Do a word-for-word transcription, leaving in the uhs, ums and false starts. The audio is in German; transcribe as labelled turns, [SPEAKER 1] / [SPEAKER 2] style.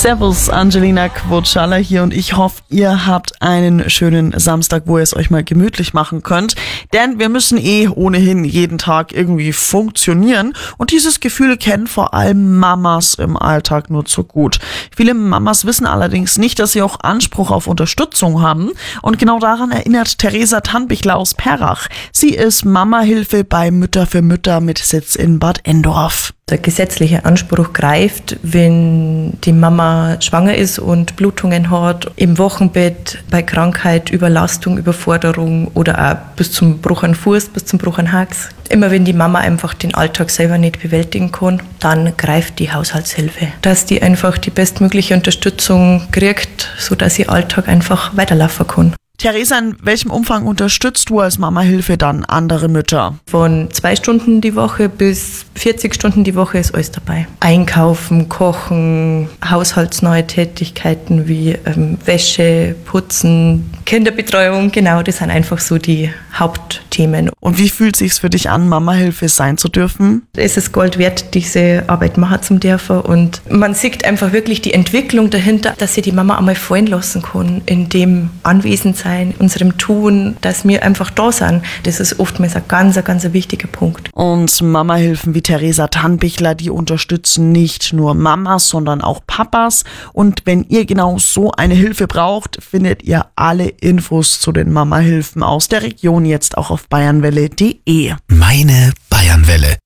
[SPEAKER 1] Servus, Angelina Quotschala hier und ich hoffe, ihr habt einen schönen Samstag, wo ihr es euch mal gemütlich machen könnt. Denn wir müssen eh ohnehin jeden Tag irgendwie funktionieren und dieses Gefühl kennen vor allem Mamas im Alltag nur zu gut. Viele Mamas wissen allerdings nicht, dass sie auch Anspruch auf Unterstützung haben und genau daran erinnert Theresa Tannbichler aus Perrach. Sie ist Mamahilfe bei Mütter für Mütter mit Sitz in Bad Endorf.
[SPEAKER 2] Der gesetzliche Anspruch greift, wenn die Mama schwanger ist und Blutungen hat, im Wochenbett, bei Krankheit, Überlastung, Überforderung oder auch bis zum Bruch an Fuß, bis zum Bruch an Hax. Immer wenn die Mama einfach den Alltag selber nicht bewältigen kann, dann greift die Haushaltshilfe. Dass die einfach die bestmögliche Unterstützung kriegt, sodass ihr Alltag einfach weiterlaufen kann.
[SPEAKER 1] Theresa, in welchem Umfang unterstützt du als Mamahilfe dann andere Mütter?
[SPEAKER 2] Von zwei Stunden die Woche bis vierzig Stunden die Woche ist alles dabei. Einkaufen, kochen, haushaltsneue Tätigkeiten wie ähm, Wäsche, Putzen, Kinderbetreuung, genau, das sind einfach so die Hauptthemen.
[SPEAKER 1] Und wie fühlt es sich für dich an, Mamahilfe sein zu dürfen?
[SPEAKER 2] Es ist Gold wert, diese Arbeit machen zu dürfen und man sieht einfach wirklich die Entwicklung dahinter, dass sie die Mama einmal fallen lassen kann, in dem Anwesensein, unserem Tun, dass wir einfach da sind. Das ist oftmals ein ganz, ein ganz wichtiger Punkt.
[SPEAKER 1] Und Mamahilfen wie Theresa Tannbichler, die unterstützen nicht nur Mamas, sondern auch Papas. Und wenn ihr genau so eine Hilfe braucht, findet ihr alle Infos zu den Mamahilfen aus der Region jetzt auch auf bayernwelle punkt de.
[SPEAKER 3] Meine Bayernwelle.